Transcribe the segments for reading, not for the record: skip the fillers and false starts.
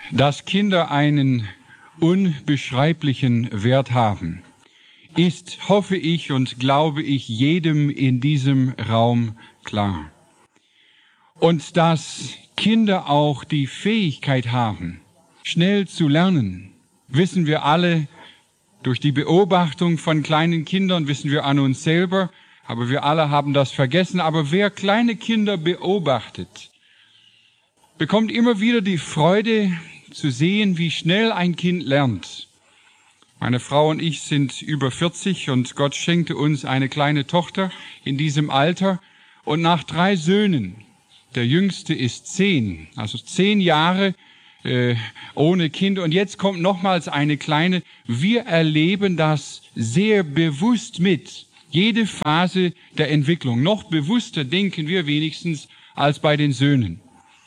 Dass Kinder einen unbeschreiblichen Wert haben, ist, hoffe ich und glaube ich, jedem in diesem Raum klar. Und dass Kinder auch die Fähigkeit haben, schnell zu lernen, wissen wir alle. Durch die Beobachtung von kleinen Kindern wissen wir an uns selber, aber wir alle haben das vergessen. Aber wer kleine Kinder beobachtet, bekommt immer wieder die Freude zu sehen, wie schnell ein Kind lernt. Meine Frau und ich sind über 40 und Gott schenkte uns eine kleine Tochter in diesem Alter. Und nach 3 Söhnen, der jüngste ist 10, also 10 Jahre ohne Kind. Und jetzt kommt nochmals eine kleine. Wir erleben das sehr bewusst mit. Jede Phase der Entwicklung. Noch bewusster denken wir wenigstens als bei den Söhnen.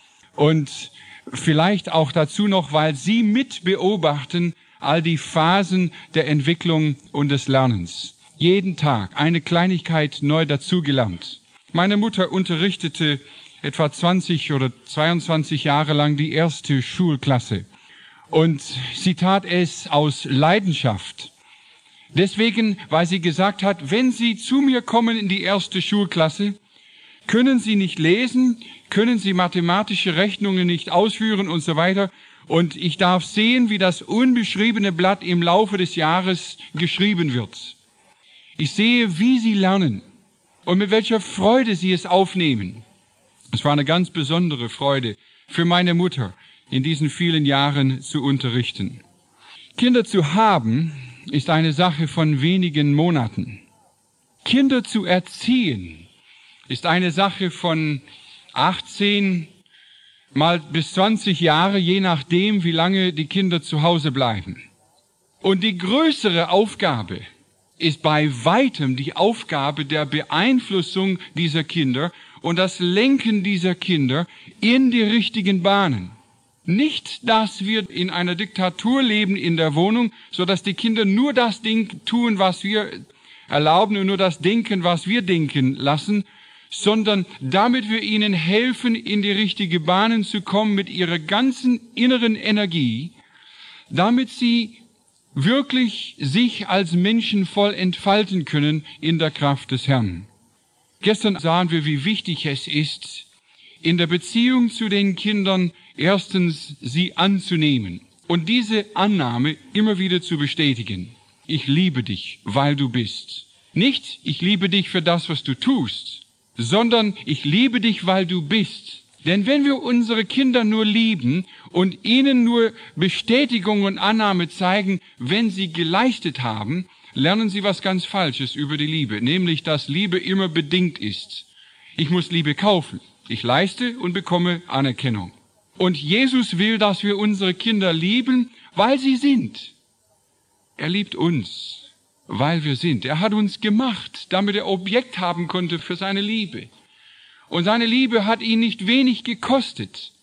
Und vielleicht auch dazu noch, weil sie mit beobachten all die Phasen der Entwicklung und des Lernens. Jeden Tag eine Kleinigkeit neu dazugelernt. Meine Mutter unterrichtete etwa 20 oder 22 Jahre lang die erste Schulklasse. Und sie tat es aus Leidenschaft. Deswegen, weil sie gesagt hat, wenn Sie zu mir kommen in die erste Schulklasse, können Sie nicht lesen, können Sie mathematische Rechnungen nicht ausführen und so weiter. Und ich darf sehen, wie das unbeschriebene Blatt im Laufe des Jahres geschrieben wird. Ich sehe, wie Sie lernen und mit welcher Freude Sie es aufnehmen. Es war eine ganz besondere Freude für meine Mutter, in diesen vielen Jahren zu unterrichten. Kinder zu haben, ist eine Sache von wenigen Monaten. Kinder zu erziehen, ist eine Sache von 18 mal bis 20 Jahre, je nachdem, wie lange die Kinder zu Hause bleiben. Und die größere Aufgabe ist bei weitem die Aufgabe der Beeinflussung dieser Kinder und das Lenken dieser Kinder in die richtigen Bahnen. Nicht, dass wir in einer Diktatur leben in der Wohnung, so dass die Kinder nur das Ding tun, was wir erlauben und nur das denken, was wir denken lassen, sondern damit wir ihnen helfen, in die richtige Bahnen zu kommen mit ihrer ganzen inneren Energie, damit sie wirklich sich als Menschen voll entfalten können in der Kraft des Herrn. Gestern sahen wir, wie wichtig es ist, in der Beziehung zu den Kindern erstens sie anzunehmen und diese Annahme immer wieder zu bestätigen. Ich liebe dich, weil du bist. Nicht, ich liebe dich für das, was du tust, sondern ich liebe dich, weil du bist. Denn wenn wir unsere Kinder nur lieben und ihnen nur Bestätigung und Annahme zeigen, wenn sie geleistet haben, lernen sie was ganz Falsches über die Liebe, nämlich, dass Liebe immer bedingt ist. Ich muss Liebe kaufen. Ich leiste und bekomme Anerkennung. Und Jesus will, dass wir unsere Kinder lieben, weil sie sind. Er liebt uns, weil wir sind. Er hat uns gemacht, damit er Objekt haben konnte für seine Liebe. Und seine Liebe hat ihn nicht wenig gekostet,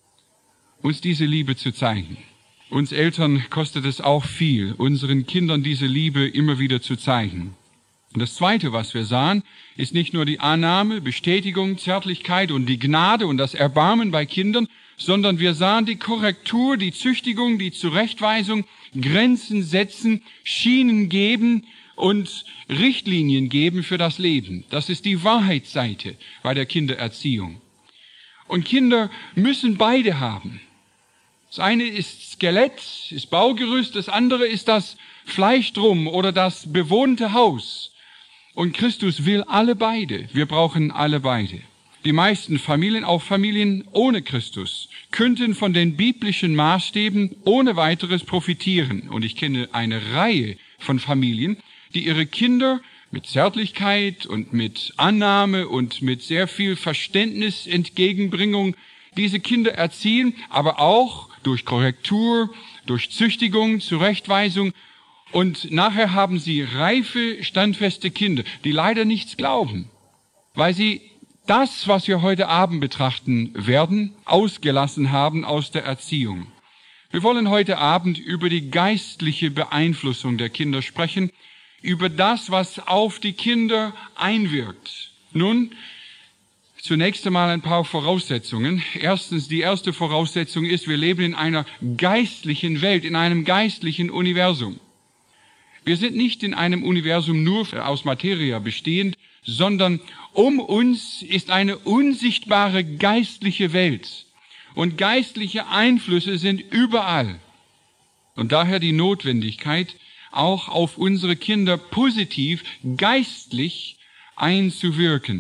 uns diese Liebe zu zeigen. Uns Eltern kostet es auch viel, unseren Kindern diese Liebe immer wieder zu zeigen. Und das Zweite, was wir sahen, ist nicht nur die Annahme, Bestätigung, Zärtlichkeit und die Gnade und das Erbarmen bei Kindern, sondern wir sahen die Korrektur, die Züchtigung, die Zurechtweisung, Grenzen setzen, Schienen geben und Richtlinien geben für das Leben. Das ist die Wahrheitsseite bei der Kindererziehung. Und Kinder müssen beide haben. Das eine ist Skelett, ist Baugerüst, das andere ist das Fleisch drum oder das bewohnte Haus. Und Christus will alle beide. Wir brauchen alle beide. Die meisten Familien, auch Familien ohne Christus, könnten von den biblischen Maßstäben ohne weiteres profitieren. Und ich kenne eine Reihe von Familien, die ihre Kinder mit Zärtlichkeit und mit Annahme und mit sehr viel Verständnis, Entgegenbringung diese Kinder erziehen, aber auch durch Korrektur, durch Züchtigung, Zurechtweisung. Und nachher haben sie reife, standfeste Kinder, die leider nichts glauben, weil sie das, was wir heute Abend betrachten werden, ausgelassen haben aus der Erziehung. Wir wollen heute Abend über die geistliche Beeinflussung der Kinder sprechen, über das, was auf die Kinder einwirkt. Nun, Zunächst einmal ein paar Voraussetzungen. Erstens, die erste Voraussetzung ist, wir leben in einer geistlichen Welt, in einem geistlichen Universum. Wir sind nicht in einem Universum nur aus Materie bestehend, sondern um uns ist eine unsichtbare geistliche Welt. Und geistliche Einflüsse sind überall. Und daher die Notwendigkeit, auch auf unsere Kinder positiv, geistlich einzuwirken.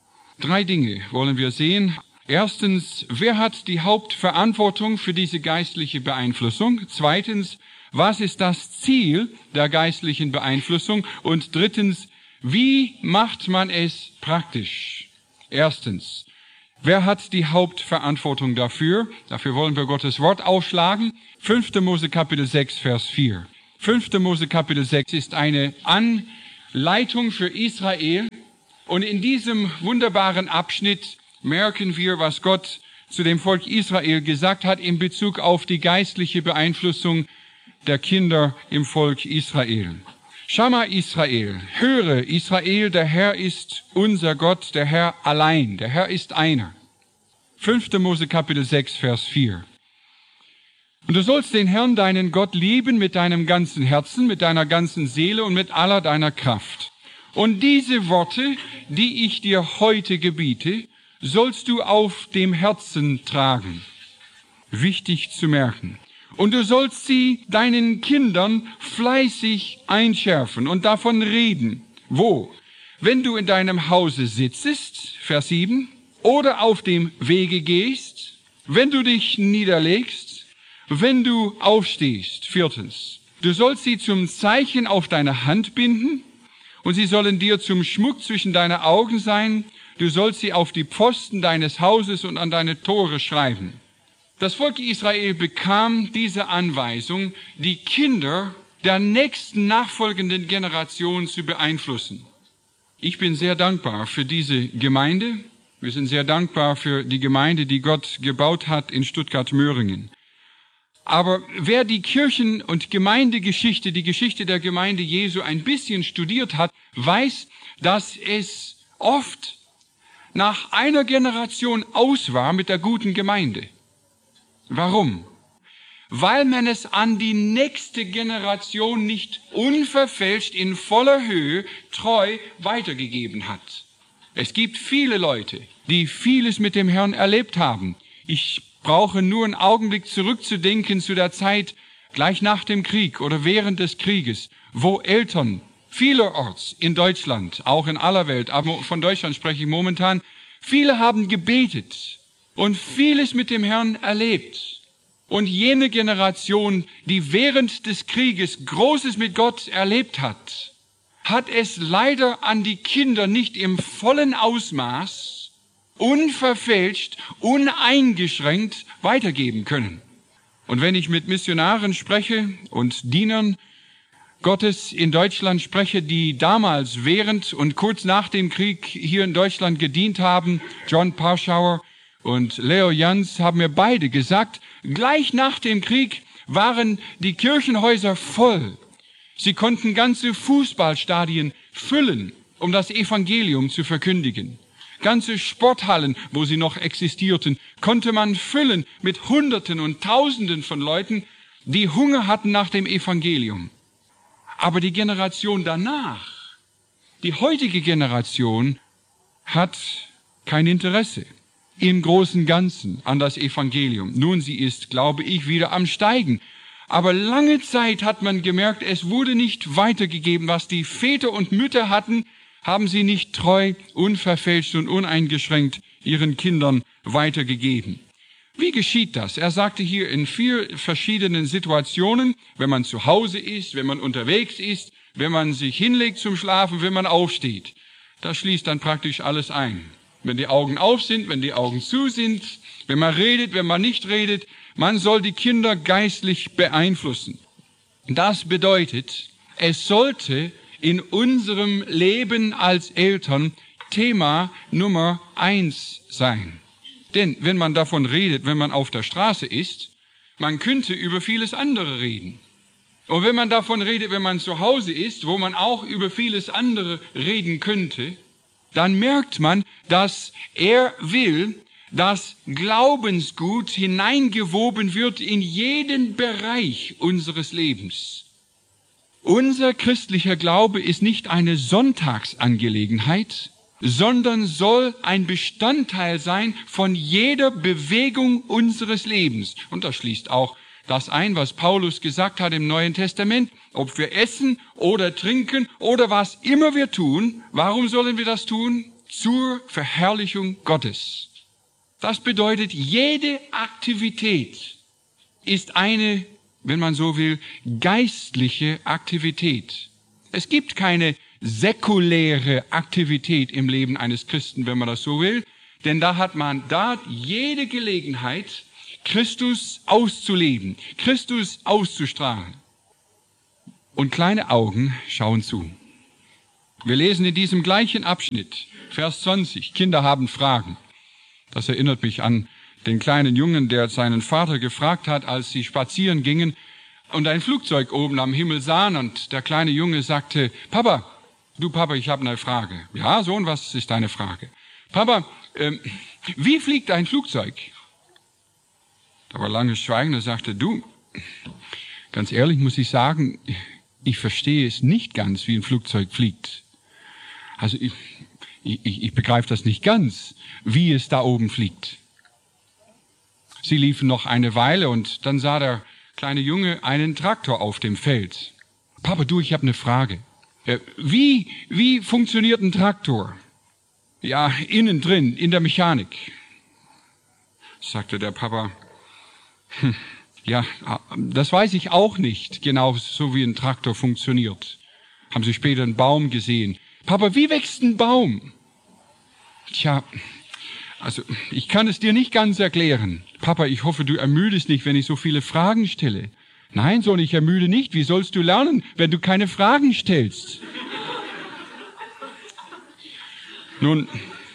3 Dinge wollen wir sehen. Erstens, wer hat die Hauptverantwortung für diese geistliche Beeinflussung? Zweitens, was ist das Ziel der geistlichen Beeinflussung? Und drittens, wie macht man es praktisch? Erstens, wer hat die Hauptverantwortung dafür? Dafür wollen wir Gottes Wort aufschlagen. 5. Mose Kapitel 6, Vers 4. 5. Mose Kapitel 6 ist eine Anleitung für Israel. Und in diesem wunderbaren Abschnitt merken wir, was Gott zu dem Volk Israel gesagt hat in Bezug auf die geistliche Beeinflussung der Kinder im Volk Israel. Schama Israel, höre Israel, der Herr ist unser Gott, der Herr allein, der Herr ist einer. 5. Mose Kapitel 6, Vers 4. Und du sollst den Herrn, deinen Gott, lieben mit deinem ganzen Herzen, mit deiner ganzen Seele und mit aller deiner Kraft. Und diese Worte, die ich dir heute gebiete, sollst du auf dem Herzen tragen. Wichtig zu merken. Und du sollst sie deinen Kindern fleißig einschärfen und davon reden. Wo? Wenn du in deinem Hause sitzest, Vers 7, oder auf dem Wege gehst, wenn du dich niederlegst, wenn du aufstehst. 4. Du sollst sie zum Zeichen auf deine Hand binden und sie sollen dir zum Schmuck zwischen deine Augen sein. Du sollst sie auf die Pfosten deines Hauses und an deine Tore schreiben. Das Volk Israel bekam diese Anweisung, die Kinder der nächsten nachfolgenden Generation zu beeinflussen. Ich bin sehr dankbar für diese Gemeinde. Wir sind sehr dankbar für die Gemeinde, die Gott gebaut hat in Stuttgart-Möhringen. Aber wer die Kirchen- und Gemeindegeschichte, die Geschichte der Gemeinde Jesu ein bisschen studiert hat, weiß, dass es oft nach einer Generation aus war mit der guten Gemeinde. Warum? Weil man es an die nächste Generation nicht unverfälscht in voller Höhe treu weitergegeben hat. Es gibt viele Leute, die vieles mit dem Herrn erlebt haben. Ich brauche nur einen Augenblick zurückzudenken zu der Zeit gleich nach dem Krieg oder während des Krieges, wo Eltern vielerorts in Deutschland, auch in aller Welt, aber von Deutschland spreche ich momentan, viele haben gebetet und vieles mit dem Herrn erlebt. Und jene Generation, die während des Krieges Großes mit Gott erlebt hat, hat es leider an die Kinder nicht im vollen Ausmaß, unverfälscht, uneingeschränkt weitergeben können. Und wenn ich mit Missionaren spreche und Dienern Gottes in Deutschland spreche, die damals während und kurz nach dem Krieg hier in Deutschland gedient haben, John Parschauer und Leo Jans, haben mir beide gesagt, gleich nach dem Krieg waren die Kirchenhäuser voll. Sie konnten ganze Fußballstadien füllen, um das Evangelium zu verkündigen. Ganze Sporthallen, wo sie noch existierten, konnte man füllen mit Hunderten und Tausenden von Leuten, die Hunger hatten nach dem Evangelium. Aber die Generation danach, die heutige Generation, hat kein Interesse im großen Ganzen an das Evangelium. Nun, sie ist, glaube ich, wieder am Steigen. Aber lange Zeit hat man gemerkt, es wurde nicht weitergegeben. Was die Väter und Mütter hatten, haben sie nicht treu, unverfälscht und uneingeschränkt ihren Kindern weitergegeben. Wie geschieht das? Er sagte hier in 4 verschiedenen Situationen, wenn man zu Hause ist, wenn man unterwegs ist, wenn man sich hinlegt zum Schlafen, wenn man aufsteht. Das schließt dann praktisch alles ein. Wenn die Augen auf sind, wenn die Augen zu sind, wenn man redet, wenn man nicht redet, man soll die Kinder geistlich beeinflussen. Das bedeutet, es sollte in unserem Leben als Eltern Thema Nummer 1 sein. Denn wenn man davon redet, wenn man auf der Straße ist, man könnte über vieles andere reden. Und wenn man davon redet, wenn man zu Hause ist, wo man auch über vieles andere reden könnte, dann merkt man, dass er will, dass Glaubensgut hineingewoben wird in jeden Bereich unseres Lebens. Unser christlicher Glaube ist nicht eine Sonntagsangelegenheit, sondern soll ein Bestandteil sein von jeder Bewegung unseres Lebens. Und das schließt auch das ein, was Paulus gesagt hat im Neuen Testament. Ob wir essen oder trinken oder was immer wir tun, warum sollen wir das tun? Zur Verherrlichung Gottes. Das bedeutet, jede Aktivität ist eine, wenn man so will, geistliche Aktivität. Es gibt keine säkuläre Aktivität im Leben eines Christen, wenn man das so will, denn da hat man jede Gelegenheit, Christus auszuleben, Christus auszustrahlen. Und kleine Augen schauen zu. Wir lesen in diesem gleichen Abschnitt, Vers 20, Kinder haben Fragen. Das erinnert mich an den kleinen Jungen, der seinen Vater gefragt hat, als sie spazieren gingen und ein Flugzeug oben am Himmel sahen, und der kleine Junge sagte, Papa, ich habe eine Frage. Ja, Sohn, was ist deine Frage? Papa, wie fliegt ein Flugzeug? Da war langes Schweigen, er sagte, ganz ehrlich muss ich sagen, ich verstehe es nicht ganz, wie ein Flugzeug fliegt. Also ich begreife das nicht ganz, wie es da oben fliegt. Sie liefen noch eine Weile und dann sah der kleine Junge einen Traktor auf dem Feld. Papa, ich habe eine Frage. Wie funktioniert ein Traktor? Ja, innen drin, in der Mechanik. Sagte der Papa, ja, das weiß ich auch nicht, genau so wie ein Traktor funktioniert. Haben Sie später einen Baum gesehen? Papa, wie wächst ein Baum? Tja, also ich kann es dir nicht ganz erklären. Papa, ich hoffe, du ermüdest nicht, wenn ich so viele Fragen stelle. Nein, Sohn, ich ermüde nicht. Wie sollst du lernen, wenn du keine Fragen stellst? Nun,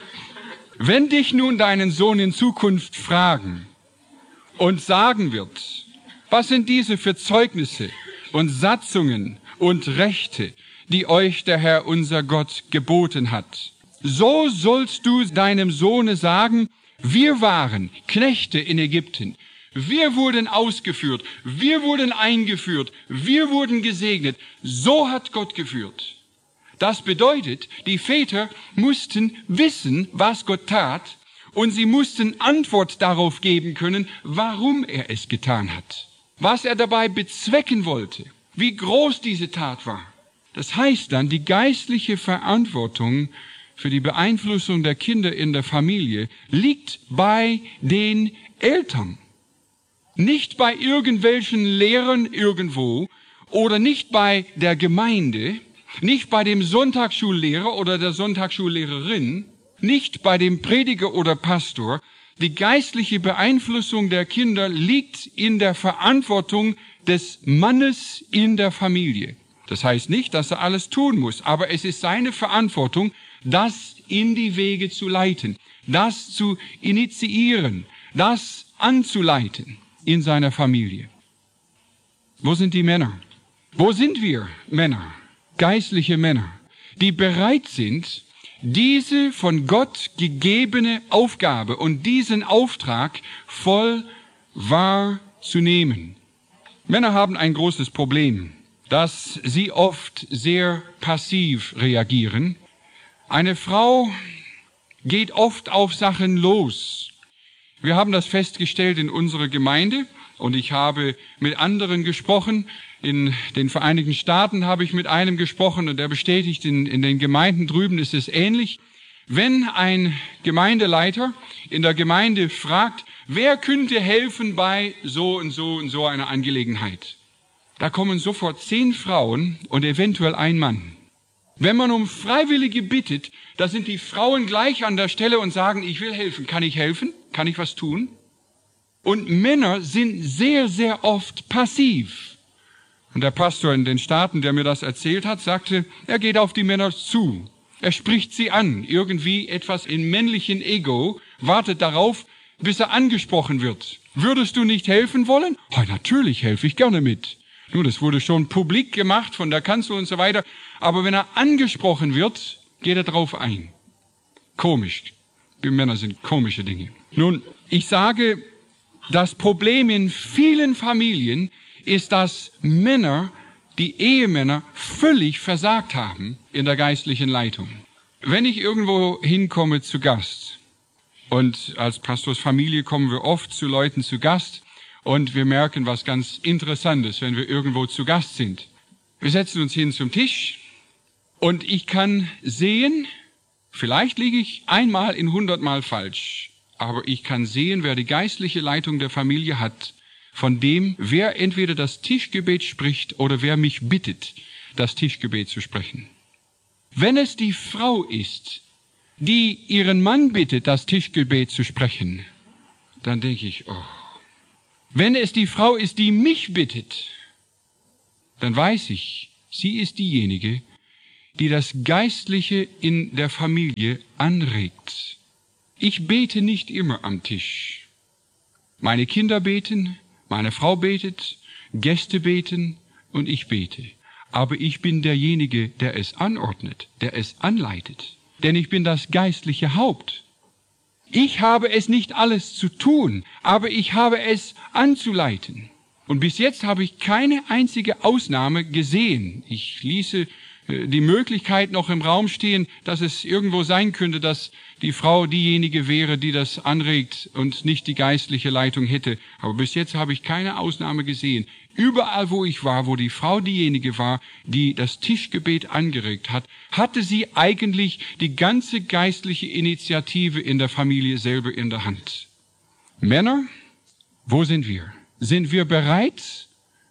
wenn dich nun deinen Sohn in Zukunft fragen und sagen wird, was sind diese für Zeugnisse und Satzungen und Rechte, die euch der Herr unser Gott geboten hat, so sollst du deinem Sohne sagen, wir waren Knechte in Ägypten. Wir wurden ausgeführt, wir wurden eingeführt, wir wurden gesegnet. So hat Gott geführt. Das bedeutet, die Väter mussten wissen, was Gott tat, und sie mussten Antwort darauf geben können, warum er es getan hat, was er dabei bezwecken wollte, wie groß diese Tat war. Das heißt dann, die geistliche Verantwortung für die Beeinflussung der Kinder in der Familie liegt bei den Eltern. Nicht bei irgendwelchen Lehrern irgendwo oder nicht bei der Gemeinde, nicht bei dem Sonntagsschullehrer oder der Sonntagsschullehrerin, nicht bei dem Prediger oder Pastor. Die geistliche Beeinflussung der Kinder liegt in der Verantwortung des Mannes in der Familie. Das heißt nicht, dass er alles tun muss, aber es ist seine Verantwortung, das in die Wege zu leiten, das zu initiieren, das anzuleiten in seiner Familie. Wo sind die Männer? Wo sind wir Männer, geistliche Männer, die bereit sind, diese von Gott gegebene Aufgabe und diesen Auftrag voll wahrzunehmen? Männer haben ein großes Problem, dass sie oft sehr passiv reagieren. Eine Frau geht oft auf Sachen los. Wir haben das festgestellt in unserer Gemeinde und ich habe mit anderen gesprochen. In den Vereinigten Staaten habe ich mit einem gesprochen und der bestätigt, in den Gemeinden drüben ist es ähnlich. Wenn ein Gemeindeleiter in der Gemeinde fragt, wer könnte helfen bei so und so und so einer Angelegenheit, da kommen sofort 10 Frauen und eventuell ein Mann. Wenn man um Freiwillige bittet, da sind die Frauen gleich an der Stelle und sagen, ich will helfen. Kann ich helfen? Kann ich was tun? Und Männer sind sehr, sehr oft passiv. Und der Pastor in den Staaten, der mir das erzählt hat, sagte, er geht auf die Männer zu. Er spricht sie an. Irgendwie etwas in männlichen Ego wartet darauf, bis er angesprochen wird. Würdest du nicht helfen wollen? Oh, natürlich helfe ich gerne mit. Nun, das wurde schon publik gemacht von der Kanzel und so weiter. Aber wenn er angesprochen wird, geht er drauf ein. Komisch. Wir Männer sind komische Dinge. Nun, ich sage, das Problem in vielen Familien ist, dass Männer, die Ehemänner, völlig versagt haben in der geistlichen Leitung. Wenn ich irgendwo hinkomme zu Gast, und als Pastorsfamilie kommen wir oft zu Leuten zu Gast, und wir merken was ganz Interessantes, wenn wir irgendwo zu Gast sind. Wir setzen uns hin zum Tisch, und ich kann sehen, vielleicht liege ich einmal in 100 Mal falsch, aber ich kann sehen, wer die geistliche Leitung der Familie hat, von dem, wer entweder das Tischgebet spricht oder wer mich bittet, das Tischgebet zu sprechen. Wenn es die Frau ist, die ihren Mann bittet, das Tischgebet zu sprechen, dann denke ich, oh. Wenn es die Frau ist, die mich bittet, dann weiß ich, sie ist diejenige, die das Geistliche in der Familie anregt. Ich bete nicht immer am Tisch. Meine Kinder beten, meine Frau betet, Gäste beten und ich bete. Aber ich bin derjenige, der es anordnet, der es anleitet. Denn ich bin das geistliche Haupt. Ich habe es nicht alles zu tun, aber ich habe es anzuleiten. Und bis jetzt habe ich keine einzige Ausnahme gesehen. Ich ließe die Möglichkeit noch im Raum stehen, dass es irgendwo sein könnte, dass die Frau diejenige wäre, die das anregt und nicht die geistliche Leitung hätte. Aber bis jetzt habe ich keine Ausnahme gesehen. Überall, wo ich war, wo die Frau diejenige war, die das Tischgebet angeregt hat, hatte sie eigentlich die ganze geistliche Initiative in der Familie selber in der Hand. Männer, wo sind wir? Sind wir bereit,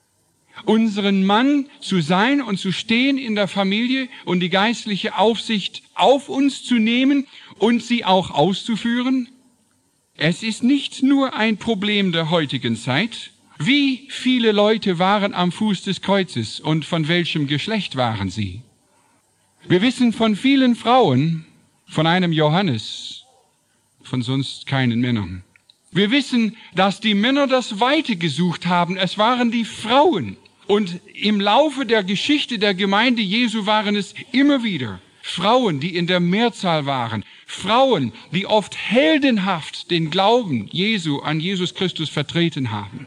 unseren Mann zu sein und zu stehen in der Familie und die geistliche Aufsicht auf uns zu nehmen und sie auch auszuführen? Es ist nicht nur ein Problem der heutigen Zeit. Wie viele Leute waren am Fuß des Kreuzes und von welchem Geschlecht waren sie? Wir wissen von vielen Frauen, von einem Johannes, von sonst keinen Männern. Wir wissen, dass die Männer das Weite gesucht haben. Es waren die Frauen. Und im Laufe der Geschichte der Gemeinde Jesu waren es immer wieder Frauen, die in der Mehrzahl waren. Frauen, die oft heldenhaft den Glauben Jesu an Jesus Christus vertreten haben.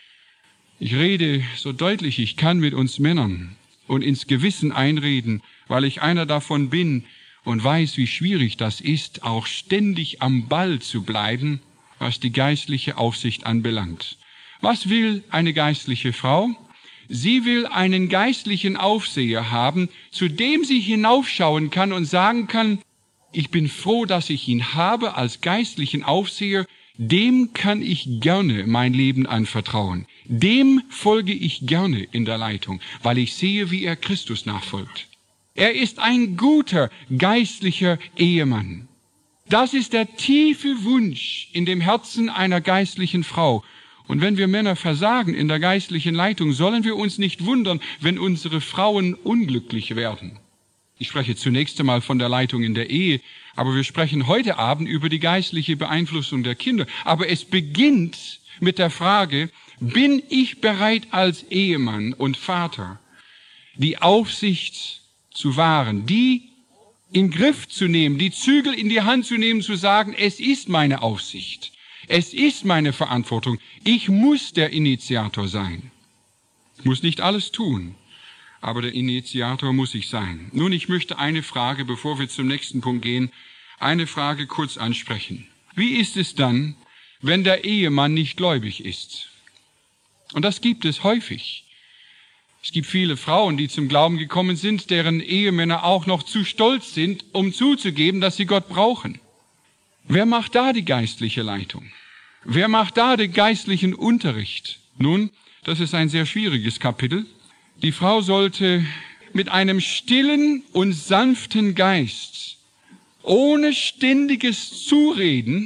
Ich rede so deutlich ich kann mit uns Männern und ins Gewissen einreden, weil ich einer davon bin und weiß, wie schwierig das ist, auch ständig am Ball zu bleiben, was die geistliche Aufsicht anbelangt. Was will eine geistliche Frau? Sie will einen geistlichen Aufseher haben, zu dem sie hinaufschauen kann und sagen kann, ich bin froh, dass ich ihn habe als geistlichen Aufseher, dem kann ich gerne mein Leben anvertrauen. Dem folge ich gerne in der Leitung, weil ich sehe, wie er Christus nachfolgt. Er ist ein guter geistlicher Ehemann. Das ist der tiefe Wunsch in dem Herzen einer geistlichen Frau. Und wenn wir Männer versagen in der geistlichen Leitung, sollen wir uns nicht wundern, wenn unsere Frauen unglücklich werden. Ich spreche zunächst einmal von der Leitung in der Ehe, aber wir sprechen heute Abend über die geistliche Beeinflussung der Kinder. Aber es beginnt mit der Frage, bin ich bereit als Ehemann und Vater, die Aufsicht zu wahren, die in den Griff zu nehmen, die Zügel in die Hand zu nehmen, zu sagen, es ist meine Aufsicht. Es ist meine Verantwortung. Ich muss der Initiator sein. Ich muss nicht alles tun, aber der Initiator muss ich sein. Nun, ich möchte eine Frage, bevor wir zum nächsten Punkt gehen, eine Frage kurz ansprechen. Wie ist es dann, wenn der Ehemann nicht gläubig ist? Und das gibt es häufig. Es gibt viele Frauen, die zum Glauben gekommen sind, deren Ehemänner auch noch zu stolz sind, um zuzugeben, dass sie Gott brauchen. Wer macht da die geistliche Leitung? Wer macht da den geistlichen Unterricht? Nun, das ist ein sehr schwieriges Kapitel. Die Frau sollte mit einem stillen und sanften Geist, ohne ständiges Zureden,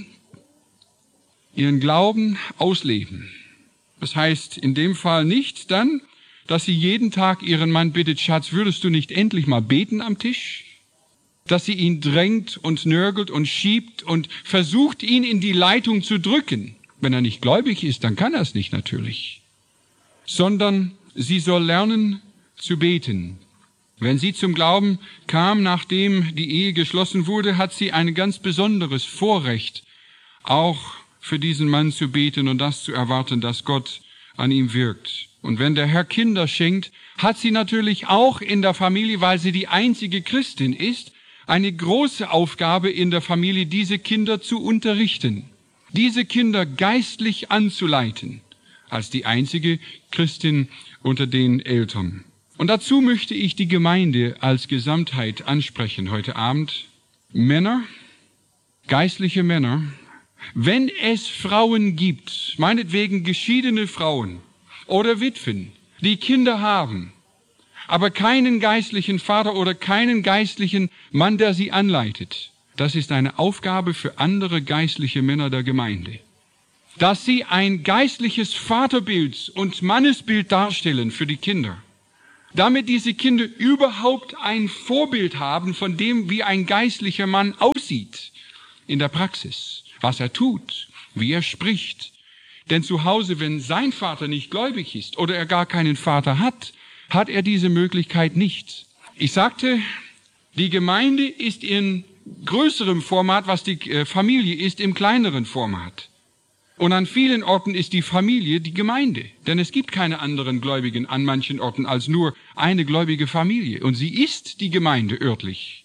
ihren Glauben ausleben. Das heißt in dem Fall nicht dann, dass sie jeden Tag ihren Mann bittet, Schatz, würdest du nicht endlich mal beten am Tisch? Dass sie ihn drängt und nörgelt und schiebt und versucht, ihn in die Leitung zu drücken. Wenn er nicht gläubig ist, dann kann er es nicht natürlich. Sondern sie soll lernen zu beten. Wenn sie zum Glauben kam, nachdem die Ehe geschlossen wurde, hat sie ein ganz besonderes Vorrecht, auch für diesen Mann zu beten und das zu erwarten, dass Gott an ihm wirkt. Und wenn der Herr Kinder schenkt, hat sie natürlich auch in der Familie, weil sie die einzige Christin ist, eine große Aufgabe in der Familie, diese Kinder zu unterrichten, diese Kinder geistlich anzuleiten, als die einzige Christin unter den Eltern. Und dazu möchte ich die Gemeinde als Gesamtheit ansprechen heute Abend. Männer, geistliche Männer, wenn es Frauen gibt, meinetwegen geschiedene Frauen oder Witwen, die Kinder haben, aber keinen geistlichen Vater oder keinen geistlichen Mann, der sie anleitet, das ist eine Aufgabe für andere geistliche Männer der Gemeinde. Dass sie ein geistliches Vaterbild und Mannesbild darstellen für die Kinder, damit diese Kinder überhaupt ein Vorbild haben von dem, wie ein geistlicher Mann aussieht in der Praxis, was er tut, wie er spricht. Denn zu Hause, wenn sein Vater nicht gläubig ist oder er gar keinen Vater hat, hat er diese Möglichkeit nicht. Ich sagte, die Gemeinde ist in größerem Format, was die Familie ist, im kleineren Format. Und an vielen Orten ist die Familie die Gemeinde. Denn es gibt keine anderen Gläubigen an manchen Orten als nur eine gläubige Familie. Und sie ist die Gemeinde örtlich.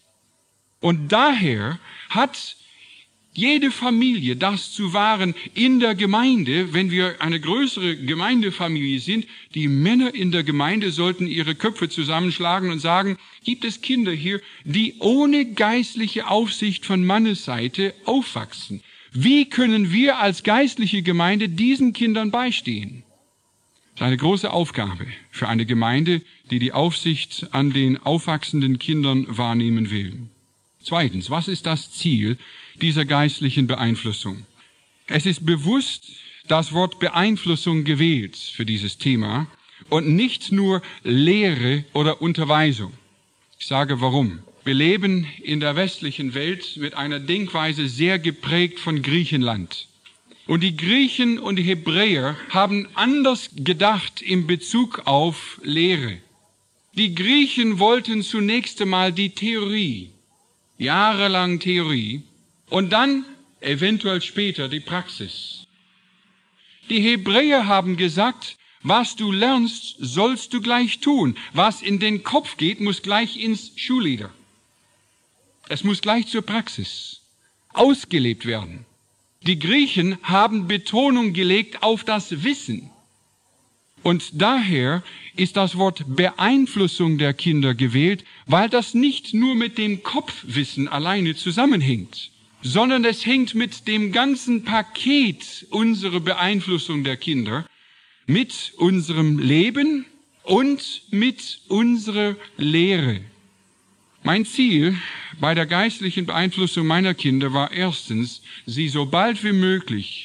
Und daher hat jede Familie das zu wahren in der Gemeinde, wenn wir eine größere Gemeindefamilie sind. Die Männer in der Gemeinde sollten ihre Köpfe zusammenschlagen und sagen, gibt es Kinder hier, die ohne geistliche Aufsicht von Mannesseite aufwachsen? Wie können wir als geistliche Gemeinde diesen Kindern beistehen? Das ist eine große Aufgabe für eine Gemeinde, die die Aufsicht an den aufwachsenden Kindern wahrnehmen will. Zweitens, was ist das Ziel dieser geistlichen Beeinflussung? Es ist bewusst das Wort Beeinflussung gewählt für dieses Thema und nicht nur Lehre oder Unterweisung. Ich sage warum. Wir leben in der westlichen Welt mit einer Denkweise sehr geprägt von Griechenland. Und die Griechen und die Hebräer haben anders gedacht in Bezug auf Lehre. Die Griechen wollten zunächst einmal die Theorie, jahrelang Theorie, und dann eventuell später die Praxis. Die Hebräer haben gesagt, was du lernst, sollst du gleich tun. Was in den Kopf geht, muss gleich ins Schulleder. Es muss gleich zur Praxis ausgelebt werden. Die Griechen haben Betonung gelegt auf das Wissen. Und daher ist das Wort Beeinflussung der Kinder gewählt, weil das nicht nur mit dem Kopfwissen alleine zusammenhängt, sondern es hängt mit dem ganzen Paket unserer Beeinflussung der Kinder, mit unserem Leben und mit unserer Lehre. Mein Ziel bei der geistlichen Beeinflussung meiner Kinder war erstens, sie so bald wie möglich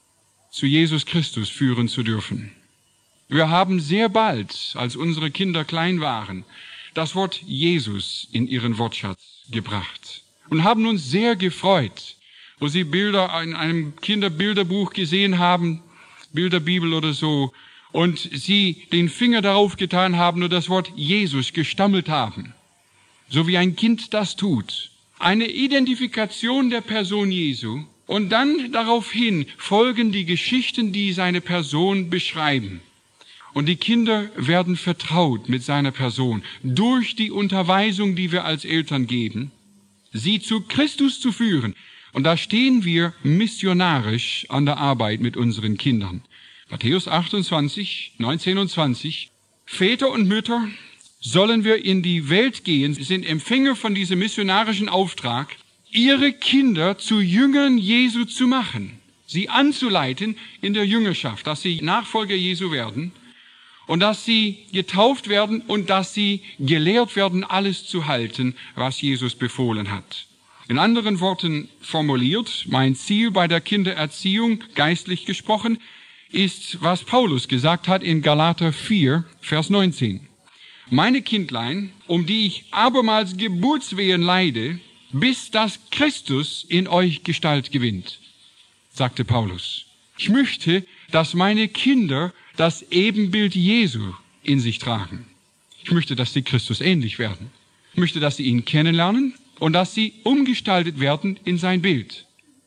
zu Jesus Christus führen zu dürfen. Wir haben sehr bald, als unsere Kinder klein waren, das Wort Jesus in ihren Wortschatz gebracht und haben uns sehr gefreut, wo sie Bilder in einem Kinderbilderbuch gesehen haben, Bilderbibel oder so, und sie den Finger darauf getan haben und das Wort Jesus gestammelt haben. So wie ein Kind das tut. Eine Identifikation der Person Jesu und dann daraufhin folgen die Geschichten, die seine Person beschreiben. Und die Kinder werden vertraut mit seiner Person durch die Unterweisung, die wir als Eltern geben, sie zu Christus zu führen. Und da stehen wir missionarisch an der Arbeit mit unseren Kindern. Matthäus 28, 19 und 20. Väter und Mütter, sollen wir in die Welt gehen, sind Empfänger von diesem missionarischen Auftrag, ihre Kinder zu Jüngern Jesu zu machen, sie anzuleiten in der Jüngerschaft, dass sie Nachfolger Jesu werden und dass sie getauft werden und dass sie gelehrt werden, alles zu halten, was Jesus befohlen hat. In anderen Worten formuliert, mein Ziel bei der Kindererziehung, geistlich gesprochen, ist, was Paulus gesagt hat in Galater 4, Vers 19. Meine Kindlein, um die ich abermals Geburtswehen leide, bis dass Christus in euch Gestalt gewinnt, sagte Paulus. Ich möchte, dass meine Kinder das Ebenbild Jesu in sich tragen. Ich Ich möchte, dass sie Christus ähnlich werden. Ich möchte, dass sie ihn kennenlernen und dass sie umgestaltet werden in sein Bild.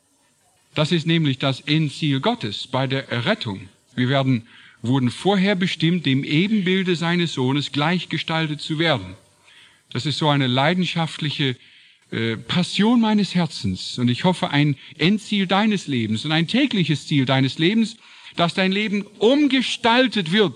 Das ist nämlich das Endziel Gottes bei der Errettung. Wir wurden vorher bestimmt, dem Ebenbilde seines Sohnes gleichgestaltet zu werden. Das ist so eine leidenschaftliche Passion meines Herzens. Und ich hoffe, ein Endziel deines Lebens und ein tägliches Ziel deines Lebens, dass dein Leben umgestaltet wird,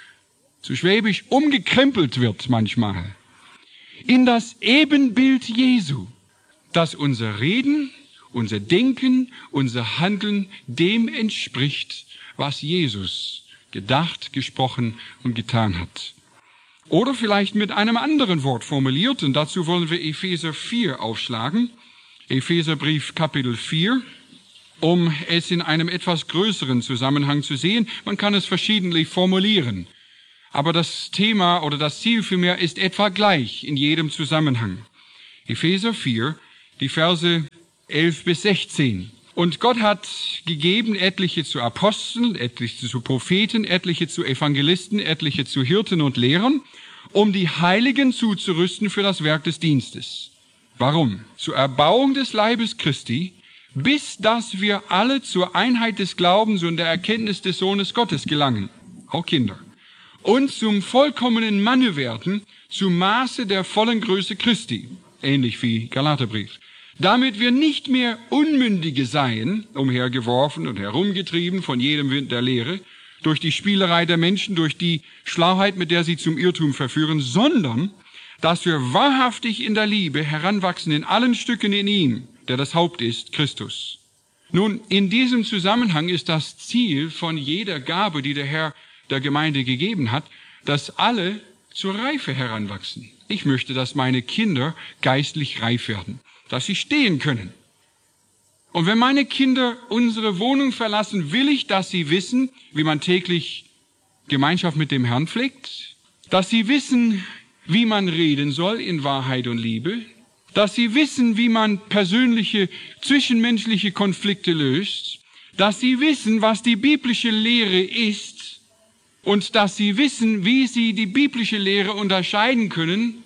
zu Schwäbisch umgekrempelt wird manchmal, in das Ebenbild Jesu, dass unser Reden, unser Denken, unser Handeln dem entspricht, was Jesus gedacht, gesprochen und getan hat. Oder vielleicht mit einem anderen Wort formuliert, und dazu wollen wir Epheser 4 aufschlagen. Epheserbrief Kapitel 4, um es in einem etwas größeren Zusammenhang zu sehen. Man kann es verschiedentlich formulieren. Aber das Thema oder das Ziel vielmehr ist etwa gleich in jedem Zusammenhang. Epheser 4, die Verse 11 bis 16. Und Gott hat gegeben etliche zu Aposteln, etliche zu Propheten, etliche zu Evangelisten, etliche zu Hirten und Lehrern, um die Heiligen zuzurüsten für das Werk des Dienstes. Warum? Zur Erbauung des Leibes Christi, bis dass wir alle zur Einheit des Glaubens und der Erkenntnis des Sohnes Gottes gelangen, auch Kinder, und zum vollkommenen Manne werden, zum Maße der vollen Größe Christi, ähnlich wie Galaterbrief, damit wir nicht mehr Unmündige seien, umhergeworfen und herumgetrieben von jedem Wind der Lehre, durch die Spielerei der Menschen, durch die Schlauheit, mit der sie zum Irrtum verführen, sondern dass wir wahrhaftig in der Liebe heranwachsen in allen Stücken in ihm, der das Haupt ist, Christus. Nun, in diesem Zusammenhang ist das Ziel von jeder Gabe, die der Herr der Gemeinde gegeben hat, dass alle zur Reife heranwachsen. Ich möchte, dass meine Kinder geistlich reif werden, dass sie stehen können. Und wenn meine Kinder unsere Wohnung verlassen, will ich, dass sie wissen, wie man täglich Gemeinschaft mit dem Herrn pflegt, dass sie wissen, wie man reden soll in Wahrheit und Liebe, dass sie wissen, wie man persönliche, zwischenmenschliche Konflikte löst, dass sie wissen, was die biblische Lehre ist und dass sie wissen, wie sie die biblische Lehre unterscheiden können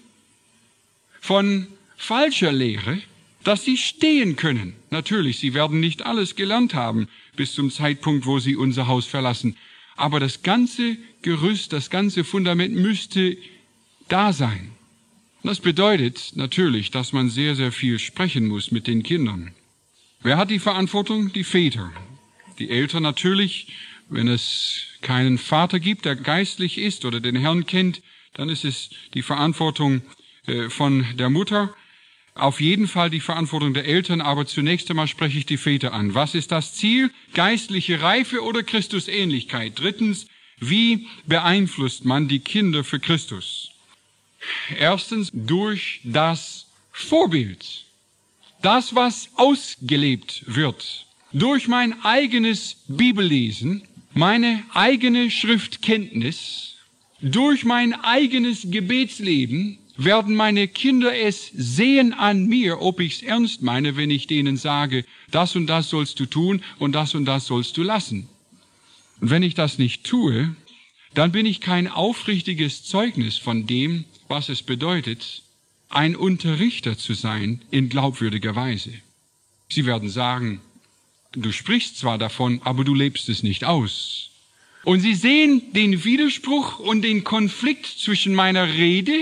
von falscher Lehre, dass sie stehen können. Natürlich, sie werden nicht alles gelernt haben bis zum Zeitpunkt, wo sie unser Haus verlassen. Aber das ganze Gerüst, das ganze Fundament müsste da sein. Das bedeutet natürlich, dass man sehr, sehr viel sprechen muss mit den Kindern. Wer hat die Verantwortung? Die Väter. Die Eltern natürlich. Wenn es keinen Vater gibt, der geistlich ist oder den Herrn kennt, dann ist es die Verantwortung von der Mutter. Auf jeden Fall die Verantwortung der Eltern, aber zunächst einmal spreche ich die Väter an. Was ist das Ziel? Geistliche Reife oder Christusähnlichkeit? Drittens, wie beeinflusst man die Kinder für Christus? Erstens, durch das Vorbild. Das, was ausgelebt wird. Durch mein eigenes Bibellesen, meine eigene Schriftkenntnis, durch mein eigenes Gebetsleben, werden meine Kinder es sehen an mir, ob ich's ernst meine, wenn ich denen sage, das und das sollst du tun und das sollst du lassen. Und wenn ich das nicht tue, dann bin ich kein aufrichtiges Zeugnis von dem, was es bedeutet, ein Unterrichter zu sein in glaubwürdiger Weise. Sie werden sagen, du sprichst zwar davon, aber du lebst es nicht aus. Und sie sehen den Widerspruch und den Konflikt zwischen meiner Rede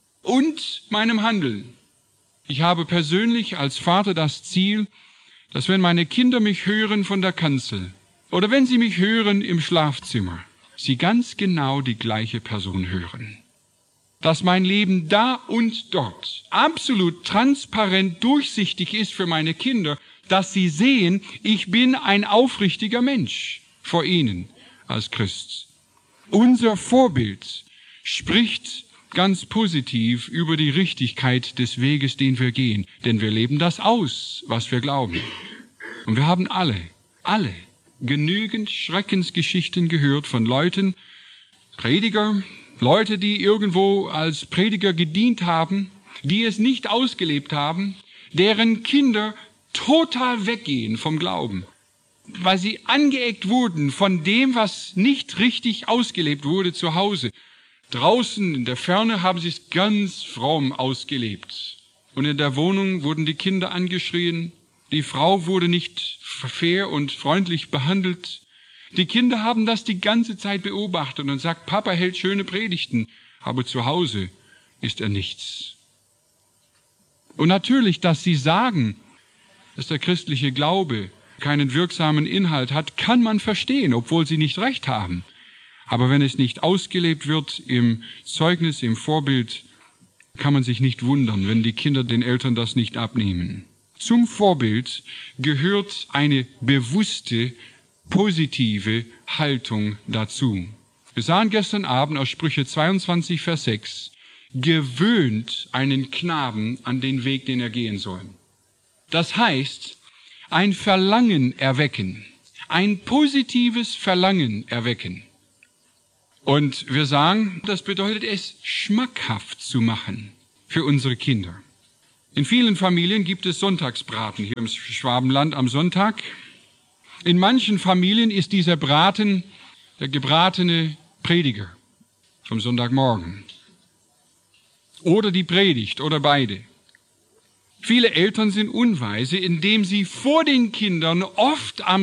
und meinem Handeln. Ich habe persönlich als Vater das Ziel, dass wenn meine Kinder mich hören von der Kanzel oder wenn sie mich hören im Schlafzimmer, sie ganz genau die gleiche Person hören. Dass mein Leben da und dort absolut transparent durchsichtig ist für meine Kinder, dass sie sehen, ich bin ein aufrichtiger Mensch vor ihnen als Christ. Unser Vorbild spricht ganz positiv über die Richtigkeit des Weges, den wir gehen. Denn wir leben das aus, was wir glauben. Und wir haben alle genügend Schreckensgeschichten gehört von Leuten, Prediger, Leute, die irgendwo als Prediger gedient haben, die es nicht ausgelebt haben, deren Kinder total weggehen vom Glauben, weil sie angeeckt wurden von dem, was nicht richtig ausgelebt wurde zu Hause. Draußen in der Ferne haben sie es ganz fromm ausgelebt. Und in der Wohnung wurden die Kinder angeschrien. Die Frau wurde nicht fair und freundlich behandelt. Die Kinder haben das die ganze Zeit beobachtet und sagt, Papa hält schöne Predigten, aber zu Hause ist er nichts. Und natürlich, dass sie sagen, dass der christliche Glaube keinen wirksamen Inhalt hat, kann man verstehen, obwohl sie nicht recht haben. Aber wenn es nicht ausgelebt wird im Zeugnis, im Vorbild, kann man sich nicht wundern, wenn die Kinder den Eltern das nicht abnehmen. Zum Vorbild gehört eine bewusste, positive Haltung dazu. Wir sahen gestern Abend aus Sprüche 22, Vers 6, gewöhnt einen Knaben an den Weg, den er gehen soll. Das heißt, ein Verlangen erwecken, ein positives Verlangen erwecken. Und wir sagen, das bedeutet es, schmackhaft zu machen für unsere Kinder. In vielen Familien gibt es Sonntagsbraten hier im Schwabenland am Sonntag. In manchen Familien ist dieser Braten der gebratene Prediger vom Sonntagmorgen. Oder die Predigt oder beide. Viele Eltern sind unweise, indem sie vor den Kindern oft am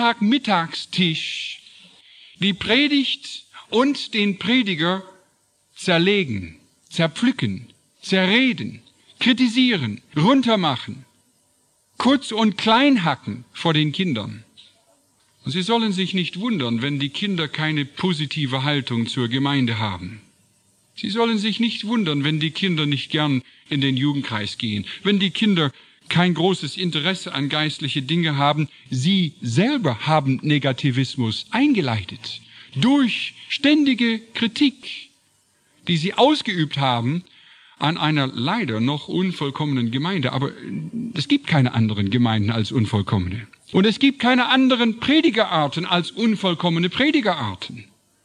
Sonntagmittagstisch die Predigt und den Prediger zerlegen, zerpflücken, zerreden, kritisieren, runtermachen, kurz und klein hacken vor den Kindern. Und sie sollen sich nicht wundern, wenn die Kinder keine positive Haltung zur Gemeinde haben. Sie sollen sich nicht wundern, wenn die Kinder nicht gern in den Jugendkreis gehen, wenn die Kinder kein großes Interesse an geistliche Dinge haben. Sie selber haben Negativismus eingeleitet durch ständige Kritik, die sie ausgeübt haben an einer leider noch unvollkommenen Gemeinde. Aber es gibt keine anderen Gemeinden als unvollkommene. Und es gibt keine anderen Predigerarten als unvollkommene Predigerarten.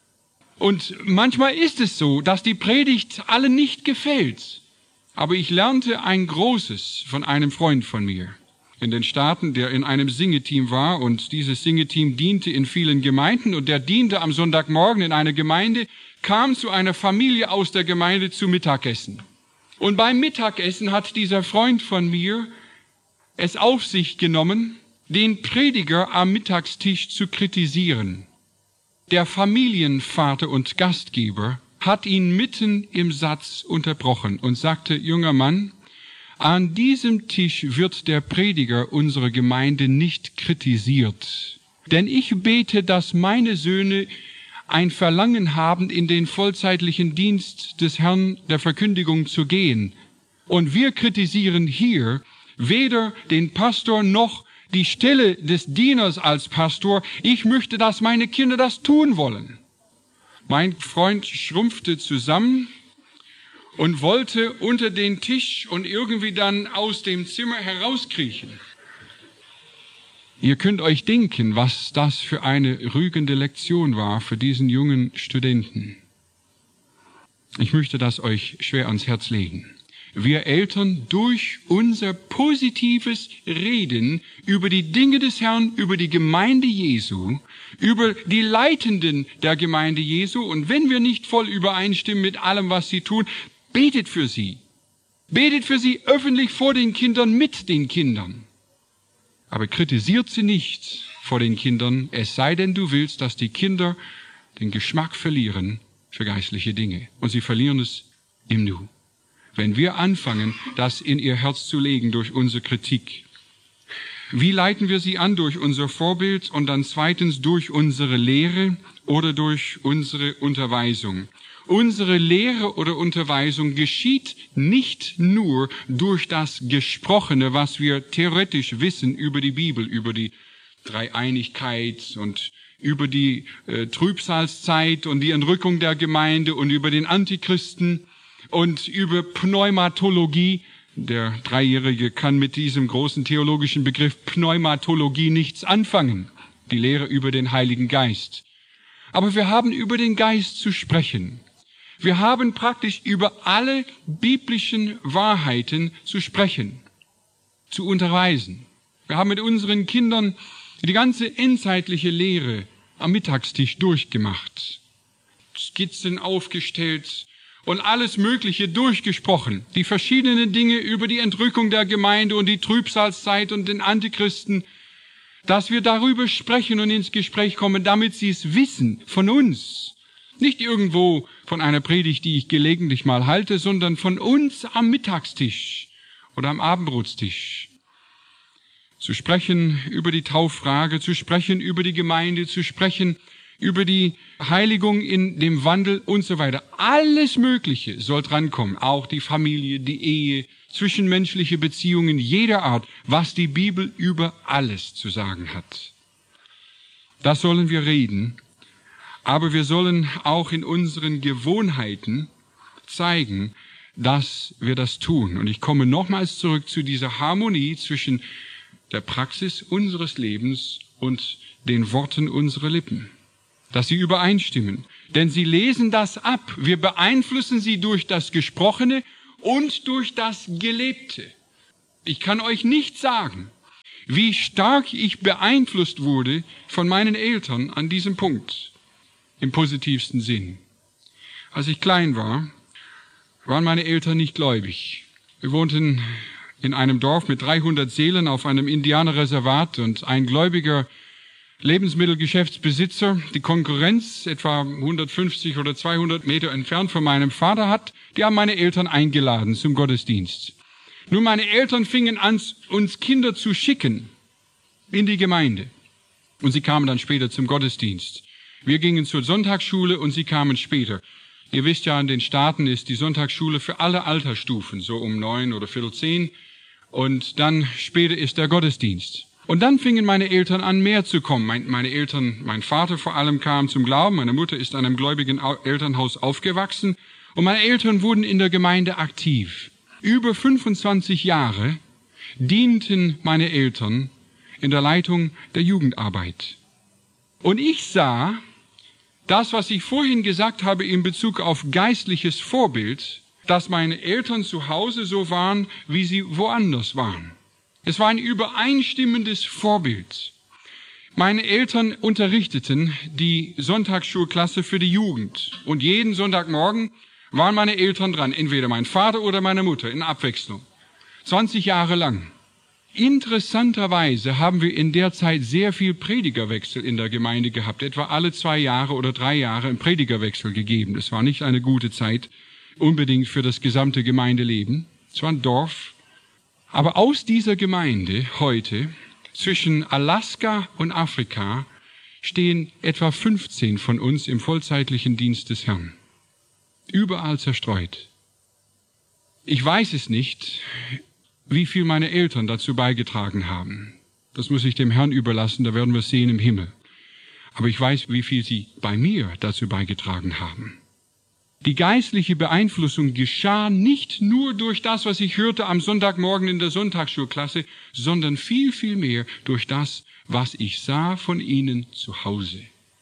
Und manchmal ist es so, dass die Predigt allen nicht gefällt. Aber ich lernte ein Großes von einem Freund von mir in den Staaten, der in einem Singeteam war. Und dieses Singeteam diente in vielen Gemeinden. Und der diente am Sonntagmorgen in einer Gemeinde, kam zu einer Familie aus der Gemeinde zu Mittagessen. Und beim Mittagessen hat dieser Freund von mir es auf sich genommen, den Prediger am Mittagstisch zu kritisieren. Der Familienvater und Gastgeber hat ihn mitten im Satz unterbrochen und sagte, junger Mann, an diesem Tisch wird der Prediger unserer Gemeinde nicht kritisiert. Denn ich bete, dass meine Söhne ein Verlangen haben, in den vollzeitlichen Dienst des Herrn der Verkündigung zu gehen. Und wir kritisieren hier weder den Pastor noch die Stelle des Dieners als Pastor. Ich möchte, dass meine Kinder das tun wollen. Mein Freund schrumpfte zusammen und wollte unter den Tisch und irgendwie dann aus dem Zimmer herauskriechen. Ihr könnt euch denken, was das für eine rügende Lektion war für diesen jungen Studenten. Ich möchte das euch schwer ans Herz legen. Wir Eltern durch unser positives Reden über die Dinge des Herrn, über die Gemeinde Jesu, über die Leitenden der Gemeinde Jesu, und wenn wir nicht voll übereinstimmen mit allem, was sie tun, betet für sie. Betet für sie öffentlich vor den Kindern, mit den Kindern. Aber kritisiert sie nicht vor den Kindern, es sei denn, du willst, dass die Kinder den Geschmack verlieren für geistliche Dinge. Und sie verlieren es im Nu. Wenn wir anfangen, das in ihr Herz zu legen durch unsere Kritik. Wie leiten wir sie an? Durch unser Vorbild und dann zweitens durch unsere Lehre oder durch unsere Unterweisung. Unsere Lehre oder Unterweisung geschieht nicht nur durch das Gesprochene, was wir theoretisch wissen über die Bibel, über die Dreieinigkeit und über die Trübsalzeit und die Entrückung der Gemeinde und über den Antichristen und über Pneumatologie. Der Dreijährige kann mit diesem großen theologischen Begriff Pneumatologie nichts anfangen, die Lehre über den Heiligen Geist. Aber wir haben über den Geist zu sprechen. Wir haben praktisch über alle biblischen Wahrheiten zu sprechen, zu unterweisen. Wir haben mit unseren Kindern die ganze endzeitliche Lehre am Mittagstisch durchgemacht. Skizzen aufgestellt und alles Mögliche durchgesprochen. Die verschiedenen Dinge über die Entrückung der Gemeinde und die Trübsalzeit und den Antichristen, dass wir darüber sprechen und ins Gespräch kommen, damit Sie es wissen von uns. Nicht irgendwo von einer Predigt, die ich gelegentlich mal halte, sondern von uns am Mittagstisch oder am Abendbrotstisch. Zu sprechen über die Tauffrage, zu sprechen über die Gemeinde, zu sprechen über die Heiligung in dem Wandel und so weiter. Alles Mögliche soll drankommen, auch die Familie, die Ehe, zwischenmenschliche Beziehungen jeder Art, was die Bibel über alles zu sagen hat. Das sollen wir reden, aber wir sollen auch in unseren Gewohnheiten zeigen, dass wir das tun. Und ich komme nochmals zurück zu dieser Harmonie zwischen der Praxis unseres Lebens und den Worten unserer Lippen. Dass sie übereinstimmen. Denn sie lesen das ab. Wir beeinflussen sie durch das Gesprochene und durch das Gelebte. Ich kann euch nicht sagen, wie stark ich beeinflusst wurde von meinen Eltern an diesem Punkt. Im positivsten Sinn. Als ich klein war, waren meine Eltern nicht gläubig. Wir wohnten in einem Dorf mit 300 Seelen auf einem Indianerreservat und ein gläubiger Lebensmittelgeschäftsbesitzer, die Konkurrenz etwa 150 oder 200 Meter entfernt von meinem Vater hat, die haben meine Eltern eingeladen zum Gottesdienst. Nun, meine Eltern fingen an, uns Kinder zu schicken in die Gemeinde. Und sie kamen dann später zum Gottesdienst. Wir gingen zur Sonntagsschule und sie kamen später. Ihr wisst ja, in den Staaten ist die Sonntagsschule für alle Altersstufen, so um 9 oder 9:45. Und dann später ist der Gottesdienst. Und dann fingen meine Eltern an, mehr zu kommen. Meine Eltern, mein Vater vor allem, kam zum Glauben. Meine Mutter ist in einem gläubigen Elternhaus aufgewachsen. Und meine Eltern wurden in der Gemeinde aktiv. Über 25 Jahre dienten meine Eltern in der Leitung der Jugendarbeit. Und ich sah das, was ich vorhin gesagt habe in Bezug auf geistliches Vorbild, dass meine Eltern zu Hause so waren, wie sie woanders waren. Es war ein übereinstimmendes Vorbild. Meine Eltern unterrichteten die Sonntagsschulklasse für die Jugend. Und jeden Sonntagmorgen waren meine Eltern dran, entweder mein Vater oder meine Mutter, in Abwechslung. 20 Jahre lang. Interessanterweise haben wir in der Zeit sehr viel Predigerwechsel in der Gemeinde gehabt. Etwa alle 2 Jahre oder 3 Jahre einen Predigerwechsel gegeben. Das war nicht eine gute Zeit, unbedingt für das gesamte Gemeindeleben. Es war ein Dorf. Aber aus dieser Gemeinde heute, zwischen Alaska und Afrika, stehen etwa 15 von uns im vollzeitlichen Dienst des Herrn. Überall zerstreut. Ich weiß es nicht, wie viel meine Eltern dazu beigetragen haben. Das muss ich dem Herrn überlassen, da werden wir es sehen im Himmel. Aber ich weiß, wie viel sie bei mir dazu beigetragen haben. Die geistliche Beeinflussung geschah nicht nur durch das, was ich hörte am Sonntagmorgen in der Sonntagsschulklasse, sondern viel, viel mehr durch das, was ich sah von ihnen zu Hause.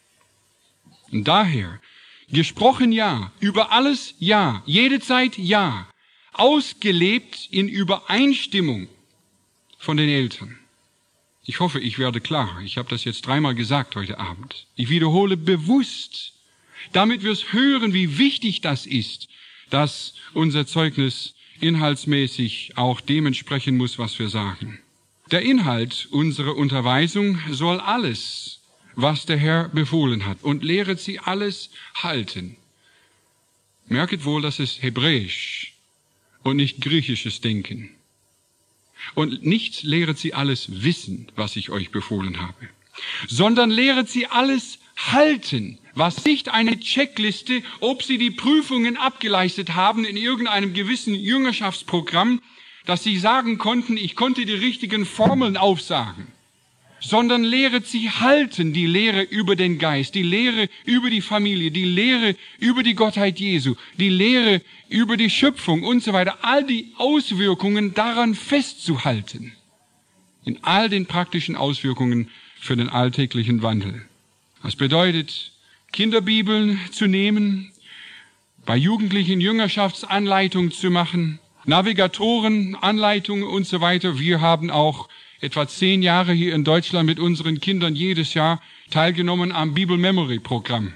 Und daher, gesprochen ja, über alles ja, jede Zeit ja, ausgelebt in Übereinstimmung von den Eltern. Ich hoffe, ich werde klar. Ich habe das jetzt 3-mal gesagt heute Abend. Ich wiederhole bewusst, damit wir es hören, wie wichtig das ist, dass unser Zeugnis inhaltsmäßig auch dementsprechend muss, was wir sagen. Der Inhalt unserer Unterweisung soll alles, was der Herr befohlen hat, und lehret sie alles halten. Merket wohl, das ist Hebräisch und nicht griechisches Denken. Und nicht lehret sie alles wissen, was ich euch befohlen habe, sondern lehret sie alles halten, was nicht eine Checkliste, ob sie die Prüfungen abgeleistet haben in irgendeinem gewissen Jüngerschaftsprogramm, dass sie sagen konnten, ich konnte die richtigen Formeln aufsagen, sondern lehret sie halten, die Lehre über den Geist, die Lehre über die Familie, die Lehre über die Gottheit Jesu, die Lehre über die Schöpfung und so weiter, all die Auswirkungen daran festzuhalten, in all den praktischen Auswirkungen für den alltäglichen Wandel. Das bedeutet, Kinderbibeln zu nehmen, bei Jugendlichen Jüngerschaftsanleitungen zu machen, Navigatoren, Anleitungen und so weiter. Wir haben auch etwa 10 Jahre hier in Deutschland mit unseren Kindern jedes Jahr teilgenommen am Bible Memory Programm.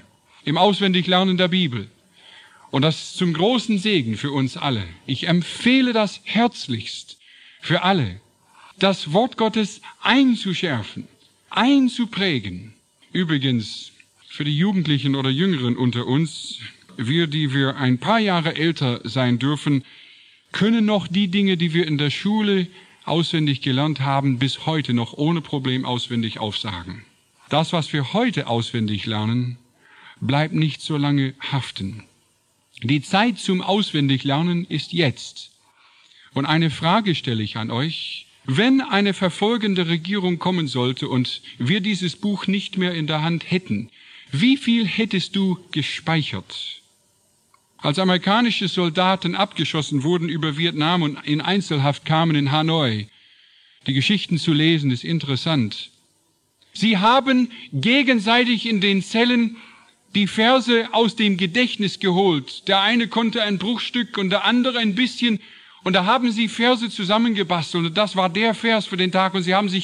im Auswendiglernen der Bibel. Und das ist zum großen Segen für uns alle. Ich empfehle das herzlichst für alle, das Wort Gottes einzuschärfen, einzuprägen. Übrigens, für die Jugendlichen oder Jüngeren unter uns, wir, die wir ein paar Jahre älter sein dürfen, können noch die Dinge, die wir in der Schule auswendig gelernt haben, bis heute noch ohne Problem auswendig aufsagen. Das, was wir heute auswendig lernen, bleibt nicht so lange haften. Die Zeit zum Auswendiglernen ist jetzt. Und eine Frage stelle ich an euch. Wenn eine verfolgende Regierung kommen sollte und wir dieses Buch nicht mehr in der Hand hätten, wie viel hättest du gespeichert? Als amerikanische Soldaten abgeschossen wurden über Vietnam und in Einzelhaft kamen in Hanoi, die Geschichten zu lesen, ist interessant. Sie haben gegenseitig in den Zellen die Verse aus dem Gedächtnis geholt. Der eine konnte ein Bruchstück und der andere ein bisschen. Und da haben sie Verse zusammengebastelt. Und das war der Vers für den Tag. Und sie haben sich